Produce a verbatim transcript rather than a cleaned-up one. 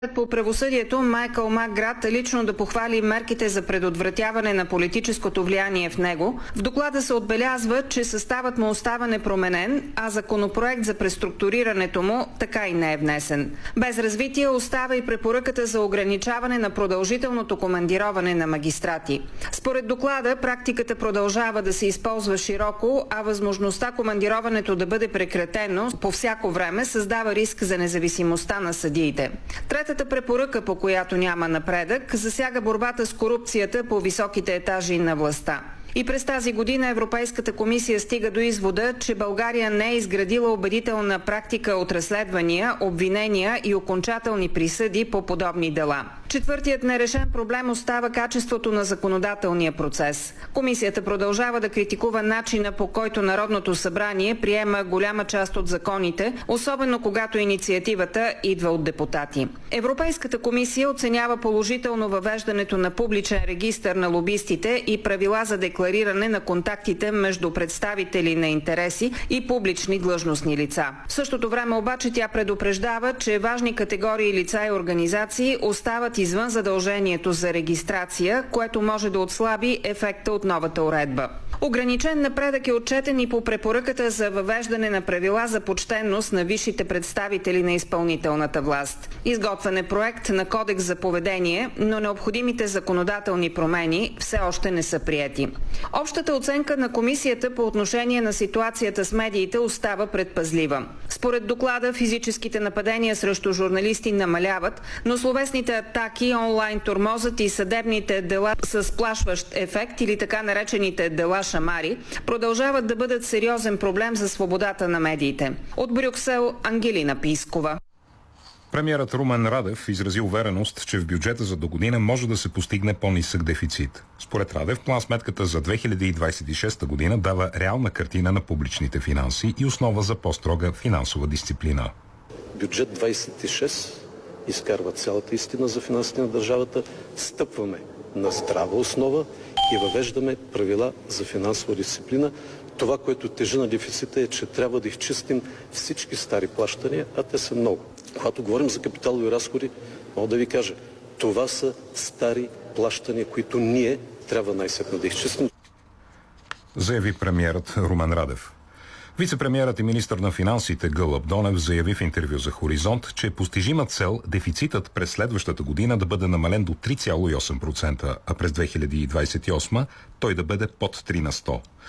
По правосъдието Майкъл Макград лично да похвали мерките за предотвратяване на политическото влияние в него. В доклада се отбелязва, че съставът му остава непроменен, а законопроект за преструктурирането му така и не е внесен. Без развитие остава и препоръката за ограничаване на продължителното командироване на магистрати. Според доклада, практиката продължава да се използва широко, а възможността командироването да бъде прекратено по всяко време създава риск за независимостта на съдиите. Третата препоръка, по която няма напредък, засяга борбата с корупцията по високите етажи на властта. И през тази година Европейската комисия стига до извода, че България не е изградила убедителна практика от разследвания, обвинения и окончателни присъди по подобни дела. Четвъртият нерешен проблем остава качеството на законодателния процес. Комисията продължава да критикува начина, по който Народното събрание приема голяма част от законите, особено когато инициативата идва от депутати. Европейската комисия оценява положително въвеждането на публичен регистър на лобистите и правила за деклариране на контактите между представители на интереси и публични длъжностни лица. В същото време обаче тя предупреждава, че важни категории лица и организации остават извън задължението за регистрация, което може да отслаби ефекта от новата уредба. Ограничен напредък е отчетен и по препоръката за въвеждане на правила за почтенност на висшите представители на изпълнителната власт. Изготвен е проект на кодекс за поведение, но необходимите законодателни промени все още не са приети. Общата оценка на комисията по отношение на ситуацията с медиите остава предпазлива. Според доклада, физическите нападения срещу журналисти намаляват, но словесните атаки, онлайн тормозът и съдебните дела с плашващ ефект или така наречените дела шамари продължават да бъдат сериозен проблем за свободата на медиите. От Брюксел, Ангелина Пискова. Премиерът Румен Радев изрази увереност, че в бюджета за догодина може да се постигне по-нисък дефицит. Според Радев, план-сметката за две хиляди двадесет и шеста година дава реална картина на публичните финанси и основа за по-строга финансова дисциплина. Бюджет двадесет и шест изкарва цялата истина за финансите на държавата. Стъпваме на здрава основа и въвеждаме правила за финансова дисциплина. Това, което тежи на дефицита, е, че трябва да изчистим всички стари плащания, а те са много. Когато говорим за капиталови разходи, мога да ви кажа, това са стари плащания, които ние трябва най-сетне да изчистим. Заяви премиерът Румен Радев. Вицепремиерът и министър на финансите Гълъб Донев заяви в интервю за Хоризонт, че е постижима цел дефицитът през следващата година да бъде намален до три цяло и осем процента, а през две хиляди двадесет и осма той да бъде под три на сто.